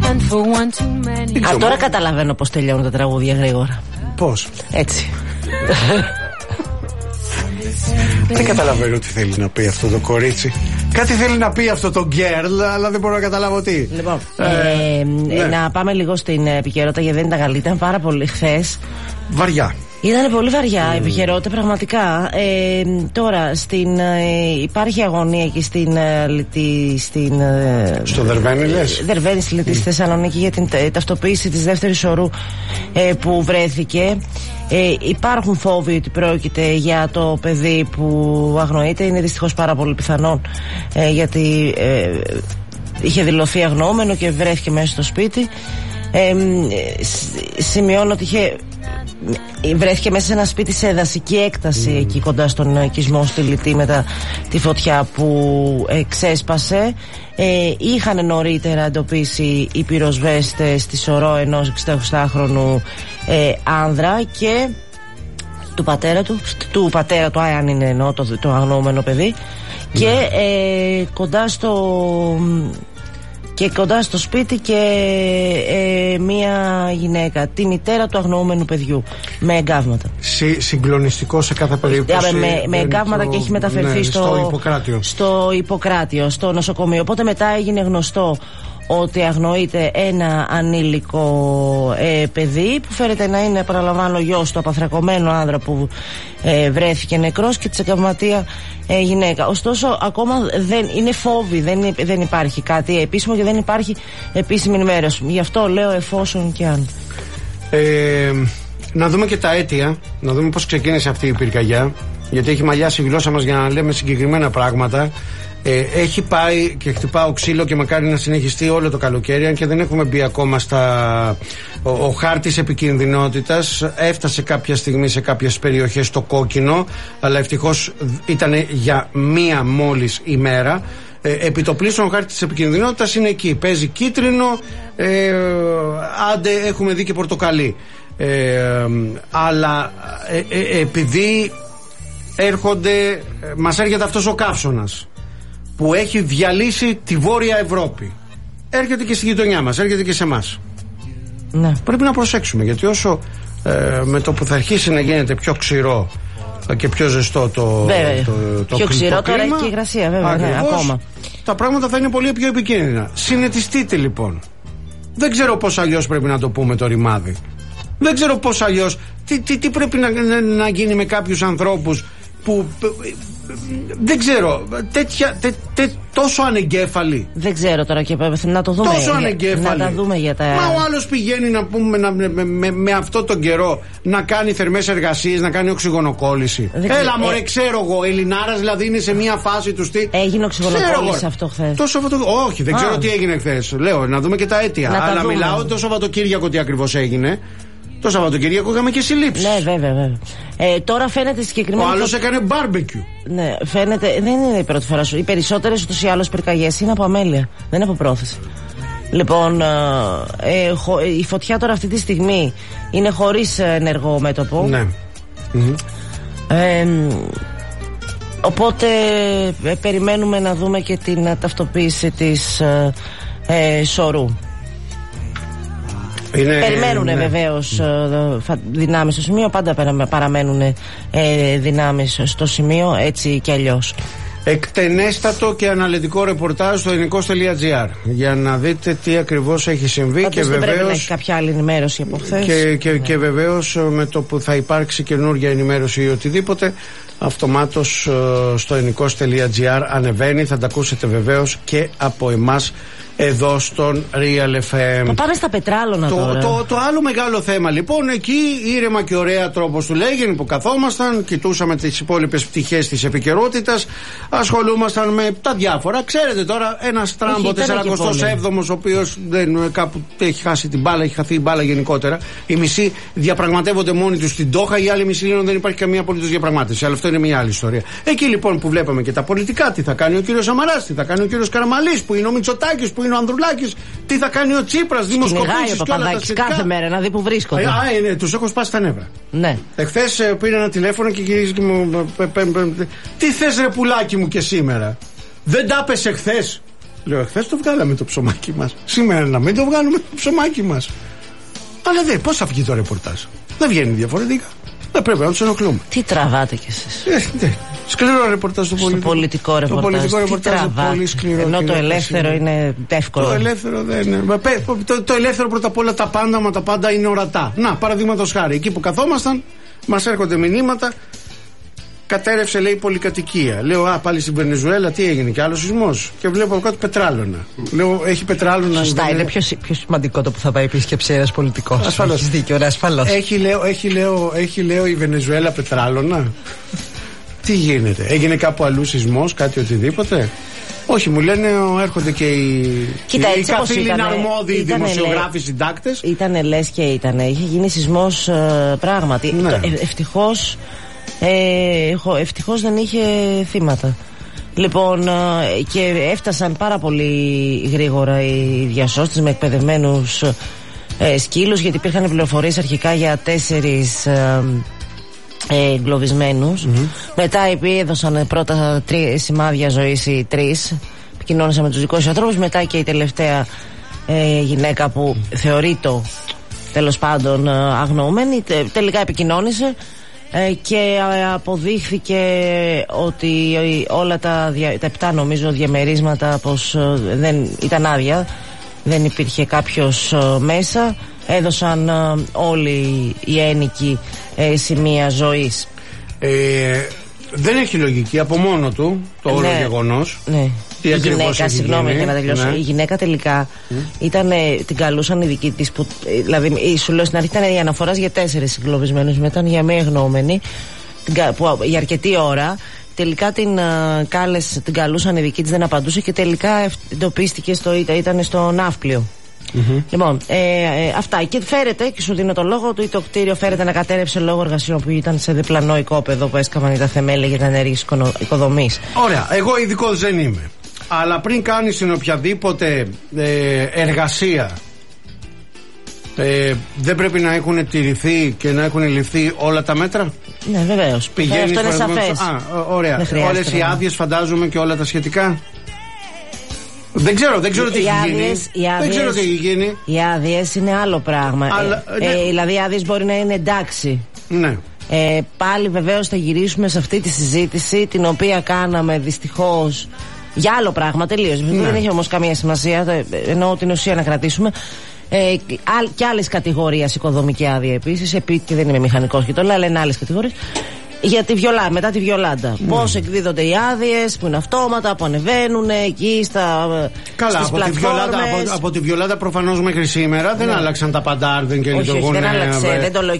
Τώρα καταλαβαίνω πως τελειώνουν τα τραγούδια γρήγορα. Πώς? Έτσι. Δεν καταλαβαίνω τι θέλει να πει αυτό το κορίτσι. Κάτι θέλει να πει αυτό το girl, αλλά δεν μπορώ να καταλάβω τι. Λοιπόν, να πάμε λίγο στην επικαιρότητα, γιατί δεν ήταν καλή. Ήταν πάρα πολύ χθες. Βαριά. Ήταν πολύ βαριά η επικαιρότητα, πραγματικά. Τώρα, υπάρχει αγωνία εκεί στο Δερβαίνη, λες? Δερβαίνη, στη Θεσσαλονίκη, για την ταυτοποίηση της δεύτερης ορού που βρέθηκε. Υπάρχουν φόβοι ότι πρόκειται για το παιδί που αγνοείται. Είναι δυστυχώς πάρα πολύ πιθανόν, γιατί είχε δηλωθεί αγνοούμενο και βρέθηκε μέσα στο σπίτι. Σημειώνω ότι βρέθηκε μέσα σε ένα σπίτι σε δασική έκταση, εκεί κοντά στον οικισμό στη Λιτή, μετά τη φωτιά που ξέσπασε. Είχαν νωρίτερα εντοπίσει οι πυροσβέστες τη σωρό ενός 68χρονου άνδρα και του πατέρα του, αν είναι εννοώ το αγνοούμενο παιδί, και κοντά στο σπίτι και μία γυναίκα, τη μητέρα του αγνοούμενου παιδιού, με εγκάβματα. Συγκλονιστικό σε κάθε περίπτωση. Με εγκάβματα και έχει μεταφερθεί στο Ιπποκράτιο, στο νοσοκομείο. Οπότε μετά έγινε γνωστό ότι αγνοείται ένα ανήλικο παιδί, που φέρεται να είναι, παραλαμβάνω, γιος του απαθρακωμένου άνδρα που βρέθηκε νεκρός, και της εγκαυματία γυναίκα. Ωστόσο, ακόμα δεν είναι φόβοι, δεν υπάρχει κάτι επίσημο και δεν υπάρχει επίσημη ενημέρωση. Γι' αυτό λέω εφόσον και αν. Να δούμε και τα αίτια, να δούμε πώς ξεκίνησε αυτή η πυρκαγιά, γιατί έχει μαλλιάσει η γλώσσα μας για να λέμε συγκεκριμένα πράγματα. Έχει πάει και χτυπάω ξύλο και μακάρι να συνεχιστεί όλο το καλοκαίρι, αν και δεν έχουμε μπει ακόμα ο χάρτης επικινδυνότητας. Έφτασε κάποια στιγμή σε κάποιες περιοχές το κόκκινο, αλλά ευτυχώς ήταν για μία μόλις ημέρα. Επιτοπλίστων ο χάρτης της επικινδυνότητας είναι εκεί. Παίζει κίτρινο, άντε έχουμε δει και πορτοκαλί. Αλλά επειδή μας έρχεται αυτός ο καύσωνας που έχει διαλύσει τη Βόρεια Ευρώπη, έρχεται και στη γειτονιά μας, έρχεται και σε εμάς. Ναι. Πρέπει να προσέξουμε, γιατί όσο με το που θα αρχίσει να γίνεται πιο ξηρό και πιο ζεστό το πιο ξηρό, τώρα έχει και υγρασία, βέβαια. Ναι, ακόμα τα πράγματα θα είναι πολύ πιο επικίνδυνα. Συνετιστείτε λοιπόν. Δεν ξέρω πώς αλλιώς πρέπει να το πούμε το ρημάδι. Δεν ξέρω πώς αλλιώς. Τι πρέπει να γίνει με κάποιους ανθρώπους που δεν ξέρω, τόσο ανεγκέφαλοι. Δεν ξέρω τώρα, και να το δούμε. Τόσο ανεγκέφαλοι. Να τα δούμε για τα. Μα ο άλλος πηγαίνει, να πούμε, με αυτό τον καιρό να κάνει θερμές εργασίες, να κάνει οξυγονοκόλληση. Έλα μωρέ, ξέρω εγώ, Ελληνάρας δηλαδή είναι σε μια φάση του Έγινε οξυγονοκόλληση αυτό χθες? Όχι, δεν ξέρω τι έγινε χθες. Λέω, να δούμε και τα αίτια. Αλλά μιλάω το Σαββατοκύριακο τι ακριβώς έγινε. Το Σαββατοκύριακο είχαμε και συλλήψεις. Ναι, βέβαια. Τώρα φαίνεται συγκεκριμένα. Ο άλλος έκανε μπάρμπεκιου. Ναι, φαίνεται. Δεν είναι η πρώτη φορά σου. Οι περισσότερες ούτως ή άλλως πυρκαγιές είναι από αμέλεια. Δεν είναι από πρόθεση. Λοιπόν, η φωτιά τώρα αυτή τη στιγμή είναι χωρίς ενεργό μέτωπο. Ναι. Οπότε περιμένουμε να δούμε και την ταυτοποίηση της σωρού. Περιμένουν βεβαίως δυνάμεις στο σημείο, πάντα παραμένουν δυνάμεις στο σημείο, έτσι κι αλλιώς. Εκτενέστατο και αναλυτικό ρεπορτάζ στο ελληνικός.gr για να δείτε τι ακριβώς έχει συμβεί. Πάντως και βεβαίως δεν πρέπει να έχει κάποια άλλη ενημέρωση από χθες. Και βεβαίως με το που θα υπάρξει καινούργια ενημέρωση ή οτιδήποτε, αυτομάτως στο ελληνικός.gr ανεβαίνει. Θα τα ακούσετε βεβαίως και από εμάς εδώ στον Real FM. Θα πάμε στα πετράλωνα τώρα. Το άλλο μεγάλο θέμα λοιπόν, εκεί ήρεμα και ωραία τρόπος του λέγεν που καθόμασταν, κοιτούσαμε τις υπόλοιπες πτυχές της επικαιρότητας, ασχολούμασταν με τα διάφορα. Ξέρετε τώρα, ένας Τράμπο 47ος, ο οποίος κάπου έχει χάσει την μπάλα, έχει χαθεί η μπάλα γενικότερα. Οι μισοί διαπραγματεύονται μόνοι τους στην Ντόχα, οι άλλοι μισοί λένε δεν υπάρχει καμία απολύτως διαπραγμάτευση. Αλλά αυτό είναι μια άλλη ιστορία. Εκεί λοιπόν που βλέπαμε και τα πολιτικά, τι θα κάνει ο κύριος Σαμαράς, τι θα κάνει ο κύριος Καραμανλής, που είναι ο Μητσοτάκης, που είναι ο Ανδρουλάκης, τι θα κάνει ο Τσίπρας, δημοσκοπήσεις και όλα τα σχετικά. Κάθε μέρα να δει που βρίσκονται. Ναι, τους έχω σπάσει τα νεύρα. Ναι. Εχθές πήρε ένα τηλέφωνο και γυρίζει και μου. Τι θες ρε πουλάκι μου και σήμερα? Δεν τα πες εχθές? Λέω, χθες το βγάλαμε το ψωμάκι μας. Σήμερα να μην το βγάλουμε το ψωμάκι μας. Αλλά πώς θα βγει το ρεπορτάζ? Δεν βγαίνει διαφορετικά. Δεν πρέπει να τους ενοχλούμε. Τι τραβάτε κι εσείς? Σκληρό ρεπορτάζ στο πολιτικό ρεπορτάζ. Το πολιτικό ρεπορτάζ είναι πολύ σκληρό. Ενώ το ελεύθερο είναι εύκολο. Το ελεύθερο δεν είναι. Το ελεύθερο πρώτα απ' όλα τα πάντα, μα τα πάντα είναι ορατά. Να, παραδείγματος χάρη, εκεί που καθόμασταν, μας έρχονται μηνύματα. Κατέρευσε, λέει, πολυκατοικία. Λέω, πάλι στην Βενεζουέλα τι έγινε, και άλλο σεισμός? Και βλέπω από κάτω πετράλωνα. Λέω, έχει πετράλωνα. Σωστά, είναι πιο σημαντικό το που θα πάει επίσκεψη ένας πολιτικός. Ασφαλώς. Έχεις δίκιο, ασφαλώς. Έχει, λέω, η Βενεζουέλα πετράλωνα. Τι γίνεται, έγινε κάπου αλλού σεισμός, κάτι οτιδήποτε? Όχι, μου λένε, έρχονται και οι καθήλυνα αρμόδιοι δημοσιογράφοι, συντάκτες. Ήτανε, λες και ήτανε. Είχε γίνει σεισμός πράγματι. Ναι. Ευτυχώς δεν είχε θύματα. Λοιπόν, και έφτασαν πάρα πολύ γρήγορα οι διασώστες με εκπαιδευμένους σκύλους, γιατί υπήρχαν πληροφορίες αρχικά για 4 εγκλωβισμένους. Μετά έδωσαν πρώτα 3 σημάδια ζωής οι 3. Επικοινώνησαν με τους δικούς ανθρώπους. Μετά και η τελευταία γυναίκα που θεωρείται τέλος πάντων αγνοούμενη τελικά επικοινώνησε. Και αποδείχθηκε ότι όλα τα 7 νομίζω διαμερίσματα πως δεν ήταν άδεια, δεν υπήρχε κάποιος μέσα. Έδωσαν όλοι οι ένοικοι σημεία ζωής. Δεν έχει λογική από μόνο του το όλο γεγονός. Ναι. Η γυναίκα, συγγνώμη για να τελειώσω. Η γυναίκα τελικά την καλούσαν οι δικοί της. Δηλαδή, σου λέω στην αρχή ήταν η αναφορά για 4 εγκλωβισμένους, μετά για μία γνώμενη. Για αρκετή ώρα. Τελικά την καλούσαν οι δικοί της, δεν απαντούσε και τελικά εντοπίστηκε ήταν στο ναύπλιο. Λοιπόν, αυτά. Και φέρεται, και σου δίνω το λόγο του, το κτίριο φέρεται να κατέρευσε λόγω εργασιών που ήταν σε διπλανό οικόπεδο που έσκαβαν τα θεμέλια για την ενέργειες οικοδομής. Ωραία, εγώ ειδικός δεν είμαι. Αλλά πριν κάνεις την οποιαδήποτε εργασία, δεν πρέπει να έχουν τηρηθεί και να έχουν ληφθεί όλα τα μέτρα? Ναι, βεβαίως. Αυτό είναι σαφές. Ωραία. Όλες οι άδειες, φαντάζομαι, και όλα τα σχετικά. Δεν ξέρω τι έχει γίνει. Οι άδειες είναι άλλο πράγμα. Δηλαδή οι άδειες μπορεί να είναι εντάξει. Ναι. Πάλι βεβαίως θα γυρίσουμε σε αυτή τη συζήτηση, την οποία κάναμε δυστυχώς για άλλο πράγμα τελείως. Ναι. Δεν έχει όμως καμία σημασία, εννοώ την ουσία να κρατήσουμε. Και άλλες κατηγορίες οικοδομική άδεια επίσης, και δεν είμαι μηχανικός και το λέω, αλλά είναι άλλες κατηγορίες. Για μετά τη Βιολάντα. Πώς εκδίδονται οι άδειες, που είναι αυτόματα, που ανεβαίνουν εκεί στις πλατφόρμες. Από τη Βιολάντα προφανώς μέχρι σήμερα δεν άλλαξαν τα παντάρδεν και λειτουργούν. Δεν άλλαξε, δεν το λέω.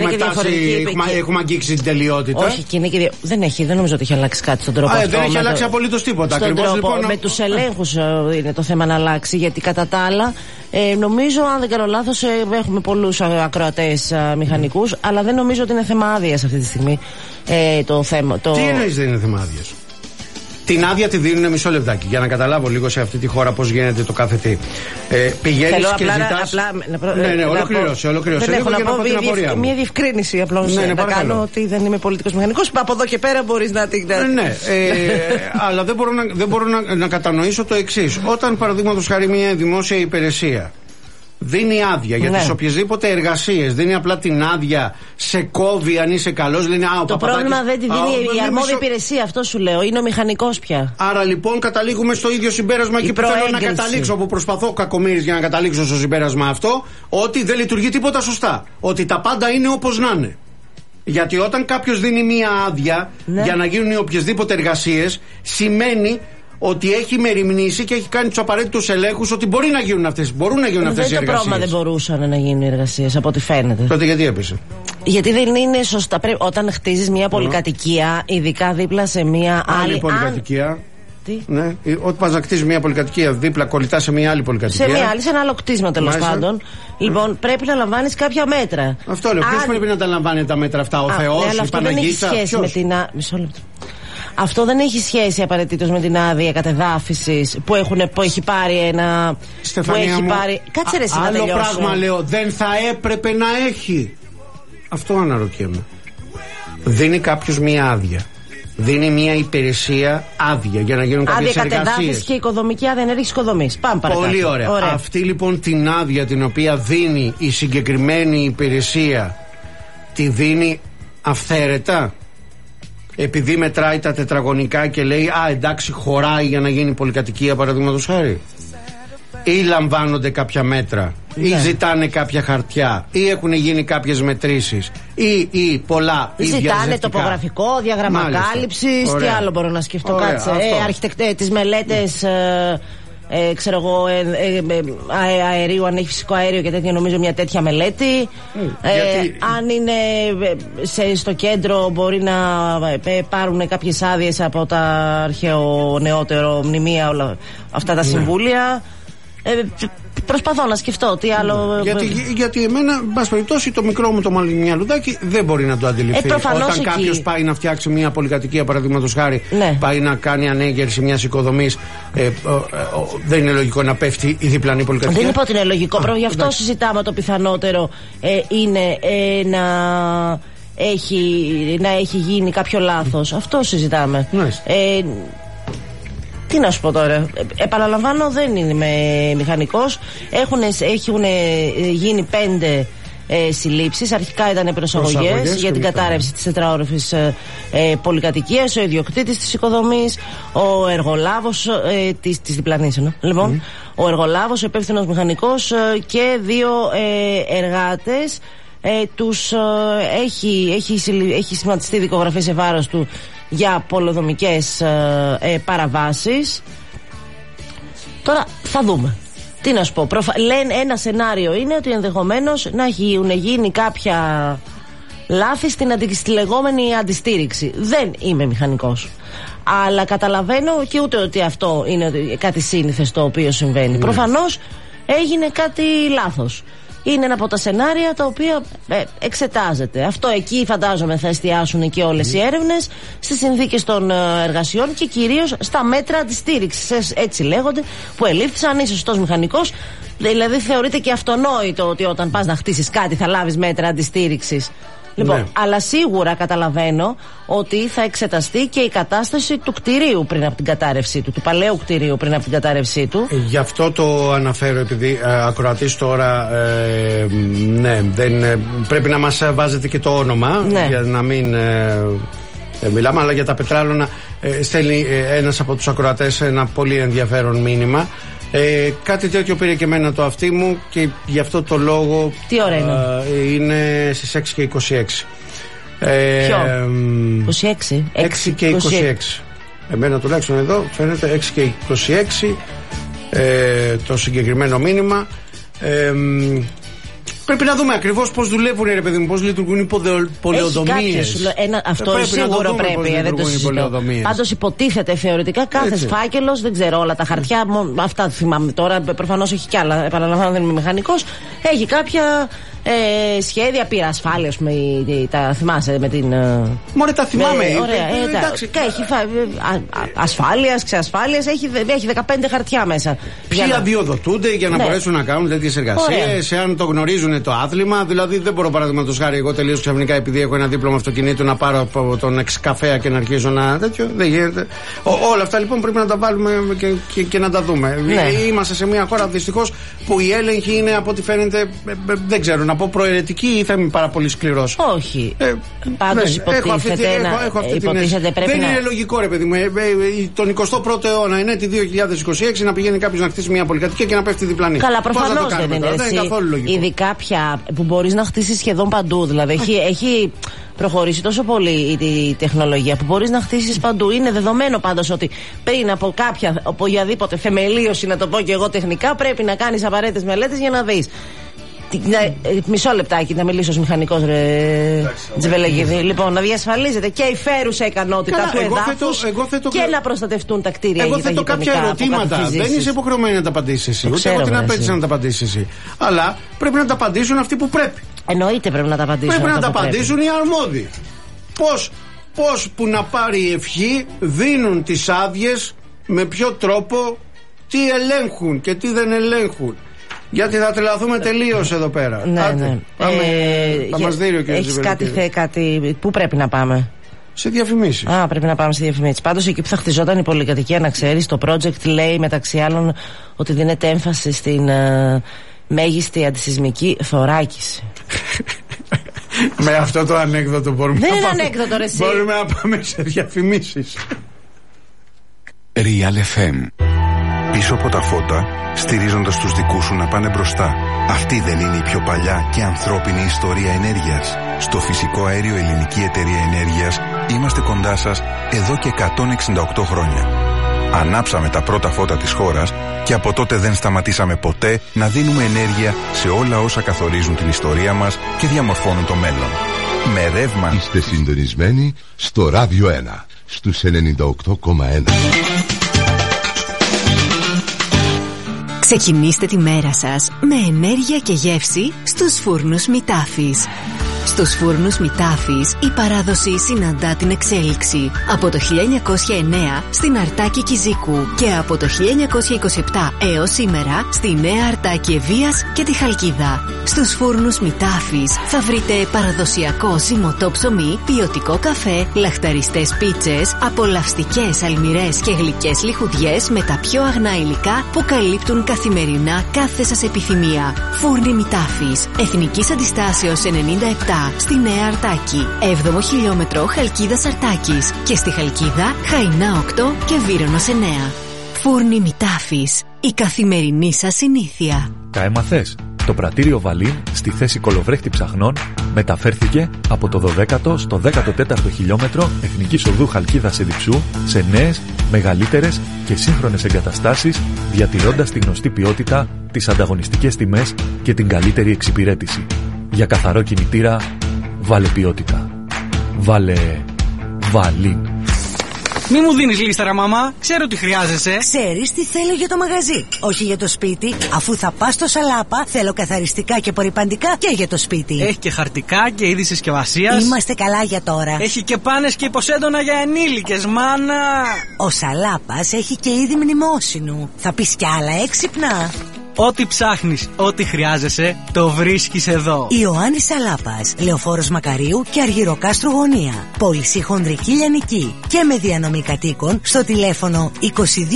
Έχουμε αγγίξει την τελειότητα. Όχι, δεν νομίζω ότι έχει αλλάξει κάτι στον τρόπο αυτό. Δεν έχει αλλάξει απολύτως τίποτα. Με τους ελέγχους είναι το θέμα να αλλάξει, γιατί κατά τα άλλα νομίζω, αν δεν κάνω λάθος, έχουμε πολλούς ακροατές μηχανικούς, αλλά δεν νομίζω ότι είναι θέμα άδειας αυτή τη στιγμή. Το θέμα. Τι εννοείς δεν είναι θέμα άδειας? Την άδεια τη δίνουν, μισό λεπτάκι, για να καταλάβω λίγο σε αυτή τη χώρα πώς γίνεται το κάθε τι. Πηγαίνεις και ζητάς. Ναι, ολοκλήρωσε. Δεν έχω να πω μια διευκρίνηση απλώς να κάνω, ότι δεν είμαι πολιτικός μηχανικός. Από εδώ και πέρα μπορείς να την. Ναι, αλλά δεν μπορώ να κατανοήσω το εξής. Όταν, παραδείγματος χάρη, μια δημόσια υπηρεσία δίνει άδεια για τις οποιασδήποτε εργασίες, δίνει απλά την άδεια, σε κόβει αν είσαι καλός, λένε το πρόβλημα δεν τη δίνει η αρμόδια υπηρεσία, αυτό σου λέω, είναι ο μηχανικός πια. Άρα λοιπόν καταλήγουμε στο ίδιο συμπέρασμα και που θέλω να καταλήξω, που προσπαθώ κακομοίρης για να καταλήξω στο συμπέρασμα αυτό, ότι δεν λειτουργεί τίποτα σωστά, ότι τα πάντα είναι όπως να είναι. Γιατί όταν κάποιος δίνει μία άδεια για να γίνουν οι οποιασδήποτε εργασίες, σημαίνει ότι έχει μεριμνήσει και έχει κάνει τους απαραίτητους ελέγχους ότι μπορεί να γίνουν αυτές οι εργασίες. Το πρόβλημα δεν μπορούσαν να γίνουν οι εργασίες, από ό,τι φαίνεται. Τότε γιατί έπεσε? Γιατί δεν είναι σωστά. Όταν χτίζεις μια πολυκατοικία, ειδικά δίπλα σε μια άλλη πολυκατοικία. Τι? Ναι, όταν πας να κτίσεις μια πολυκατοικία δίπλα, κολλητά σε μια άλλη πολυκατοικία. Σε ένα άλλο κτίσμα τέλος πάντων. Λοιπόν, πρέπει να λαμβάνεις κάποια μέτρα. Αυτό λέω. Ποιος πρέπει να τα λαμβάνει τα μέτρα αυτά, ο Θεός, η Παναγίτσα? Μισό λεπτό. Αυτό δεν έχει σχέση απαραίτητος με την άδεια κατεδάφισης που έχει πάρει ένα. Στεφανία μου, κάτσε ρε εσύ να τελειώσω. Άλλο πράγμα λέω, δεν θα έπρεπε να έχει. Αυτό αναρωτιέμαι. Δίνει κάποιος μία άδεια Δίνει μια υπηρεσία άδεια για να γίνουν κάποιες εργασίες. Άδεια κατεδάφιση και οικοδομική άδεια ενέργειας οικοδομής. Πάμε παρακάτω. Πολύ ωραία. Αυτή λοιπόν την άδεια την οποία δίνει η συγκεκριμένη υπηρεσία, τη δίνει αυθαίρετα? Επειδή μετράει τα τετραγωνικά και λέει εντάξει, χωράει για να γίνει πολυκατοικία, παραδείγματος χάρη? Ή λαμβάνονται κάποια μέτρα, ή ζητάνε κάποια χαρτιά, ή έχουν γίνει κάποιες μετρήσεις, ή πολλά, ή ζητάνε τοπογραφικό, διάγραμμα κάλυψης. Τι άλλο μπορώ να σκεφτώ? Κάτσε. Τις μελέτες, ξέρω εγώ, αερίου, αν έχει φυσικό αέριο και τέτοια, νομίζω μια τέτοια μελέτη. Αν είναι στο κέντρο, μπορεί να πάρουν κάποιες άδειες από τα αρχαιονεότερο μνημεία, όλα αυτά τα συμβούλια. Προσπαθώ να σκεφτώ τι άλλο. Γιατί εμένα, εν πάση περιπτώσει, το μικρό μου το μυαλουδάκι δεν μπορεί να το αντιληφθεί. Όταν κάποιος πάει να φτιάξει μια πολυκατοικία, παραδείγματος χάρη, πάει να κάνει ανέγερση μιας οικοδομής, δεν είναι λογικό να πέφτει η διπλανή πολυκατοικία? Δεν είπα ότι είναι λογικό. Γι' αυτό συζητάμε. Το πιθανότερο είναι να έχει γίνει κάποιο λάθος. Αυτό συζητάμε. Τι να σου πω τώρα. Επαναλαμβάνω, δεν είμαι μηχανικός. Έχουν γίνει 5 συλλήψεις. Αρχικά ήταν προσαγωγές για την κατάρρευση της τετραόροφης πολυκατοικίας. Ο ιδιοκτήτης της οικοδομής, ο εργολάβος της διπλανής. Λοιπόν, ο εργολάβος, ο υπεύθυνος μηχανικός και 2 εργάτες. Έχει σχηματιστεί δικογραφία σε βάρος του για πολεοδομικές παραβάσεις. Τώρα θα δούμε. Τι να σου πω. Λένε ένα σενάριο είναι ότι ενδεχομένως να έχουν γίνει κάποια λάθη στη λεγόμενη αντιστήριξη. Δεν είμαι μηχανικός, αλλά καταλαβαίνω και ούτε ότι αυτό είναι κάτι σύνηθες το οποίο συμβαίνει. Προφανώς έγινε κάτι λάθος. Είναι ένα από τα σενάρια τα οποία εξετάζεται. Αυτό εκεί φαντάζομαι θα εστιάσουν και όλες οι έρευνες, στις συνθήκες των εργασιών και κυρίως στα μέτρα αντιστήριξης, έτσι λέγονται, που ελήφθησαν. Είσαι σωστός μηχανικός, δηλαδή θεωρείται και αυτονόητο ότι όταν πας να χτίσεις κάτι θα λάβεις μέτρα αντιστήριξης. Λοιπόν, αλλά σίγουρα καταλαβαίνω ότι θα εξεταστεί και η κατάσταση του κτηρίου πριν από την κατάρρευσή του, του παλαιού κτηρίου πριν από την κατάρρευσή του. Γι' αυτό το αναφέρω, επειδή ακροατής τώρα πρέπει να μας βάζετε και το όνομα, για να μην μιλάμε, αλλά για τα πετράλωνα στέλνει ένας από τους ακροατές ένα πολύ ενδιαφέρον μήνυμα. Κάτι τέτοιο πήρε και εμένα το αυτί μου και γι' αυτό το λόγο. Τι ώρα είναι στις 6 και 26. Ποιο? 26. 6 και 26. Εμένα τουλάχιστον εδώ φαίνεται 6 και 26 το συγκεκριμένο μήνυμα. Πρέπει να δούμε ακριβώς πώς δουλεύουν, ρε παιδί μου, πώς λειτουργούν οι πολεοδομίες. Αυτό σίγουρο πρέπει, δεν το συζητώ. Πάντως υποτίθεται θεωρητικά κάθε φάκελος, δεν ξέρω όλα τα χαρτιά, αυτά θυμάμαι τώρα, προφανώς έχει κι άλλα, επαναλαμβάνω δεν είμαι μηχανικός, έχει κάποια σχέδια πυρασφάλειας, τα θυμάσαι με την. Μωρέ, τα θυμάμαι. Ωραία, έχει ασφάλειας, ξεασφάλειας, έχει 15 χαρτιά μέσα. Ποιοι αδειοδοτούνται για να μπορέσουν να κάνουν τέτοιες εργασίες, εάν το γνωρίζουν το άθλημα. Δηλαδή, δεν μπορώ, παραδείγματος χάρη, εγώ τελείως ξαφνικά, επειδή έχω ένα δίπλωμα αυτοκινήτου, να πάρω από τον εξκαφέα και να αρχίζω να τέτοιο. Δεν γίνεται. Όλα αυτά λοιπόν πρέπει να τα βάλουμε και να τα δούμε. Είμαστε σε μια χώρα δυστυχώς που η έλεγχη είναι, από ό,τι φαίνεται, δεν ξέρω, να πω προαιρετική ή θα είμαι πάρα πολύ σκληρός. Όχι. Πάντως υποτίθεται δεν είναι λογικό, ρε παιδί μου, τον 21ο αιώνα, είναι τη 2026, να πηγαίνει κάποιος να χτίσει μια πολυκατοικία και να πέφτει διπλανή. Καλά, προφανώς δεν είναι καθόλου λογικό. Ειδικά πια που μπορείς να χτίσεις σχεδόν παντού. Δηλαδή έχει προχωρήσει τόσο πολύ η τεχνολογία που μπορείς να χτίσεις παντού. Είναι δεδομένο πάντως ότι πριν από οποιαδήποτε θεμελίωση, να το πω και εγώ τεχνικά, πρέπει να κάνεις απαραίτητες μελέτες για να δεις. Μισό λεπτάκι να μιλήσω ως μηχανικός, Τζιβελεγίδη. Λοιπόν, να διασφαλίζεται και η φέρουσα ικανότητα του εδάφους και να προστατευτούν τα κτίρια. Εγώ θέτω κάποια ερωτήματα. Δεν είσαι υποχρεωμένη να τα απαντήσεις εσύ. Ούτε εγώ την απέτηση να τα απαντήσεις εσύ. Αλλά πρέπει να τα απαντήσουν αυτοί που πρέπει. Εννοείται πρέπει να τα απαντήσουν. Πρέπει να τα απαντήσουν οι αρμόδιοι. Πώς που να πάρει η ευχή δίνουν τις άδειες, με ποιο τρόπο, τι ελέγχουν και τι δεν ελέγχουν. Γιατί θα τρελαθούμε τελείως εδώ πέρα. Ναι. Θα μας δει ο κ. Έχεις κάτι, πού πρέπει να πάμε? Σε διαφημίσεις. Α, πρέπει να πάμε σε διαφημίσεις. Πάντως εκεί που θα χτιζόταν η πολυκατοικία, να ξέρεις, το project λέει μεταξύ άλλων ότι δίνεται έμφαση στην μέγιστη αντισυσμική θωράκιση. Με αυτό το ανέκδοτο μπορούμε Δεν είναι ανέκδοτο, ρε εσύ. Μπορούμε να πάμε σε διαφημίσεις. Real FM. Πίσω από τα φώτα, στηρίζοντας τους δικούς σου να πάνε μπροστά. Αυτή δεν είναι η πιο παλιά και ανθρώπινη ιστορία ενέργειας? Στο φυσικό αέριο Ελληνική Εταιρεία Ενέργειας είμαστε κοντά σας εδώ και 168 χρόνια. Ανάψαμε τα πρώτα φώτα της χώρας και από τότε δεν σταματήσαμε ποτέ να δίνουμε ενέργεια σε όλα όσα καθορίζουν την ιστορία μας και διαμορφώνουν το μέλλον. Με ρεύμα. Είστε συντονισμένοι στο Ράδιο 1 στους 98,1. Ξεκινήστε τη μέρα σας με ενέργεια και γεύση στους φούρνους Μητάφης. Στους φούρνους Μητάφης η παράδοση συναντά την εξέλιξη. Από το 1909 στην Αρτάκη Κιζίκου και από το 1927 έως σήμερα στη Νέα Αρτάκη Ευβοίας και τη Χαλκίδα. Στους φούρνους Μητάφης θα βρείτε παραδοσιακό ζυμωτό ψωμί, ποιοτικό καφέ, λαχταριστές πίτσες, απολαυστικές αλμυρές και γλυκές λιχουδιές με τα πιο αγνά υλικά που καλύπτουν καθημερινά κάθε σας επιθυμία. Φούρνοι Μητάφης, Εθνικής Αντιστάσεως 97 στη Νέα Αρτάκη, 7ο χιλιόμετρο Χαλκίδας Αρτάκης και στη Χαλκίδα Χαϊνά 8 και Βύρονος 9. Φούρνοι Μητάφης, η καθημερινή σας συνήθεια. Τα έμαθες? Το πρατήριο Βαλίν στη θέση κολοβρέχτη ψαχνών μεταφέρθηκε από το 12ο στο 14ο χιλιόμετρο Εθνικής Οδού Χαλκίδας Εδιψού σε νέες, μεγαλύτερες και σύγχρονες εγκαταστάσεις, διατηρώντας τη γνωστή ποιότητα, τις ανταγωνιστικές τιμές και την καλύτερη εξυπηρέτηση. Για καθαρό κινητήρα, βάλε ποιότητα. Βάλε Βαλίν. Μη μου δίνεις λίστα, ρε μαμά. Ξέρω τι χρειάζεσαι. Ξέρεις τι θέλω για το μαγαζί, όχι για το σπίτι. Αφού θα πας στο Σαλάπα, θέλω καθαριστικά και απορρυπαντικά και για το σπίτι. Έχει και χαρτικά και είδη συσκευασίας. Είμαστε καλά για τώρα. Έχει και πάνες και υποσέντονα για ενήλικες, μάνα. Ο Σαλάπας έχει και είδη μνημόσυνου. Θα πεις κι άλλα έξυπνα. Ό,τι ψάχνεις, ό,τι χρειάζεσαι, το βρίσκεις εδώ. Ιωάννης Σαλάπας, Λεωφόρος Μακαρίου και Αργυροκάστρου Γωνία. Πώληση χονδρική λιανική και με διανομή κατοίκων στο τηλέφωνο 22 21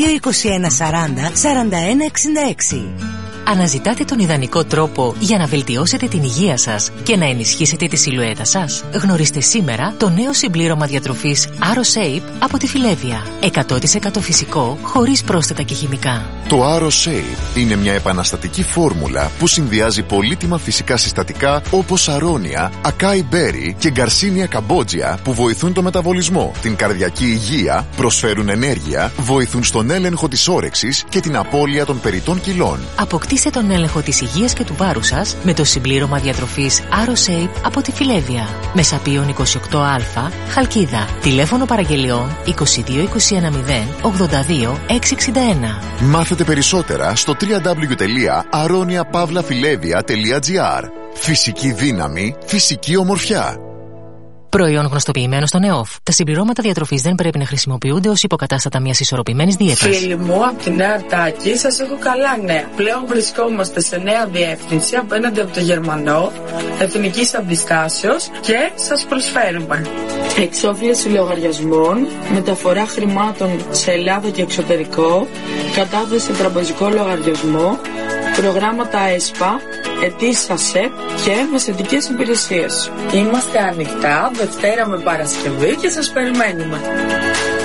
40 41 66. Αναζητάτε τον ιδανικό τρόπο για να βελτιώσετε την υγεία σας και να ενισχύσετε τη σιλουέτα σας? Γνωρίστε σήμερα το νέο συμπλήρωμα διατροφής AroShape από τη Φιλέβια. 100% φυσικό, χωρίς πρόσθετα και χημικά. Το AroShape είναι μια επαναστατική φόρμουλα που συνδυάζει πολύτιμα φυσικά συστατικά όπως αρώνια, ακάι μπέρι και γκαρσίνια καμπότζια που βοηθούν το μεταβολισμό, την καρδιακή υγεία, προσφέρουν ενέργεια, βοηθούν στον έλεγχο της όρεξης και την απώλεια των περιττών κιλών. Αποκτήστε τον έλεγχο της υγείας και του βάρους σας με το συμπλήρωμα διατροφής AroShape από τη Φιλέβια. Μεσαπίων 28α, Χαλκίδα. Τηλέφωνο παραγγελιών 22 21 0 82 661. Μάθετε περισσότερα στο www.aroniapavlafilevia.gr. Φυσική δύναμη, φυσική ομορφιά. Προϊόν γνωστοποιημένο στον ΕΟΦ. Τα συμπληρώματα διατροφής δεν πρέπει να χρησιμοποιούνται ως υποκατάστατα μιας ισορροπημένης δίαιτας. Φίλοι μου, από τη Νέα Αρτάκη σας έχω καλά νέα. Πλέον βρισκόμαστε σε νέα διεύθυνση απέναντι από το Γερμανό, Εθνικής Αντιστάσεως και σας προσφέρουμε εξόφληση λογαριασμών, μεταφορά χρημάτων σε Ελλάδα και εξωτερικό, κατάθεση σε τραπεζικό λογαριασμό, προγράμματα ΕΣΠΑ, ετήσια ΣΕΠ και μεσαιτικές υπηρεσίες. Είμαστε ανοιχτά Δευτέρα με Παρασκευή και σας περιμένουμε.